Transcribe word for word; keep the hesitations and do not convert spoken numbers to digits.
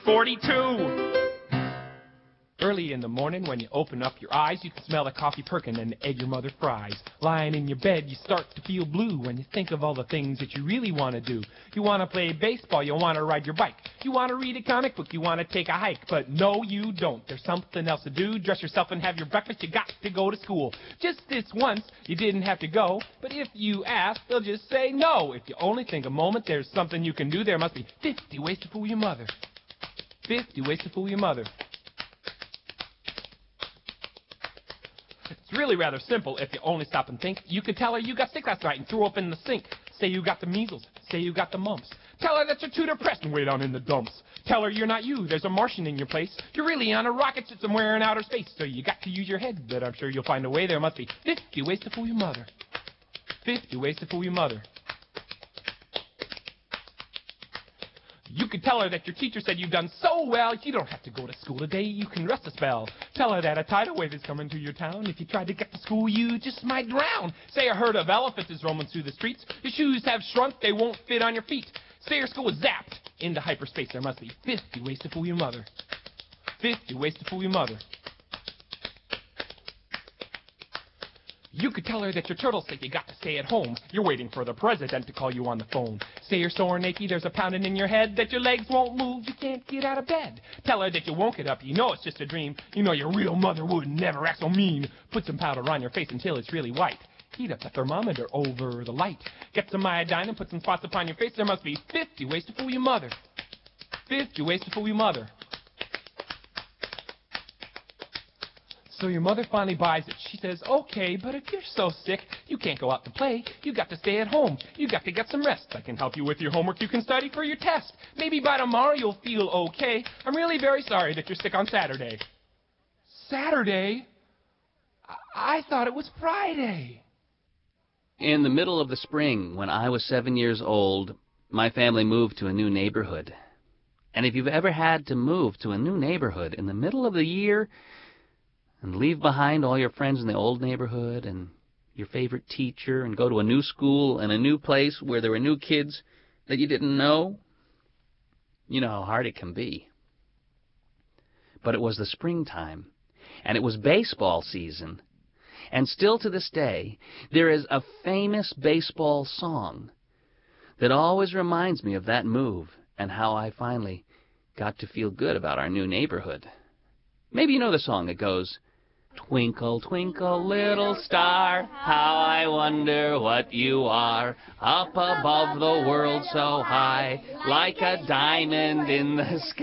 forty-two. Early in the morning when you open up your eyes, you can smell the coffee perking and the egg your mother fries. Lying in your bed, you start to feel blue when you think of all the things that you really want to do. You want to play baseball, you want to ride your bike. You want to read a comic book, you want to take a hike. But no, you don't. There's something else to do. Dress yourself and have your breakfast. You got to go to school. Just this once, you didn't have to go. But if you ask, they'll just say no. If you only think a moment, there's something you can do. There must be fifty ways to fool your mother. fifty ways to fool your mother. It's really rather simple if you only stop and think. You could tell her you got sick last night and threw up in the sink. Say you got the measles. Say you got the mumps. Tell her that you're too depressed and way down in the dumps. Tell her you're not you. There's a Martian in your place. You're really on a rocket ship somewhere in outer space. So you got to use your head, but I'm sure you'll find a way. There must be fifty ways to fool your mother. fifty ways to fool your mother. You could tell her that your teacher said you've done so well, you don't have to go to school today, you can rest a spell. Tell her that a tidal wave is coming to your town. If you tried to get to school, you just might drown. Say a herd of elephants is roaming through the streets. Your shoes have shrunk, they won't fit on your feet. Say your school is zapped into hyperspace. There must be fifty ways to fool your mother. fifty ways to fool your mother. You could tell her that your turtle's sick, you got to stay at home. You're waiting for the president to call you on the phone. Say you're sore and achy, there's a pounding in your head, that your legs won't move, you can't get out of bed. Tell her that you won't get up, you know it's just a dream. You know your real mother would never act so mean. Put some powder on your face until it's really white. Heat up the thermometer over the light. Get some iodine and put some spots upon your face. There must be fifty ways to fool your mother. fifty ways to fool your mother. So your mother finally buys it. She says, okay, but if you're so sick, you can't go out to play. You got to stay at home. You got to get some rest. I can help you with your homework. You can study for your test. Maybe by tomorrow you'll feel okay. I'm really very sorry that you're sick on Saturday. Saturday? I, I thought it was Friday. In the middle of the spring, when I was seven years old, my family moved to a new neighborhood. And if you've ever had to move to a new neighborhood in the middle of the year, and leave behind all your friends in the old neighborhood and your favorite teacher and go to a new school and a new place where there were new kids that you didn't know, you know how hard it can be. But it was the springtime, and it was baseball season. And still to this day, there is a famous baseball song that always reminds me of that move and how I finally got to feel good about our new neighborhood. Maybe you know the song. It goes, twinkle, twinkle, little star, how I wonder what you are, up above the world so high, like a diamond in the sky.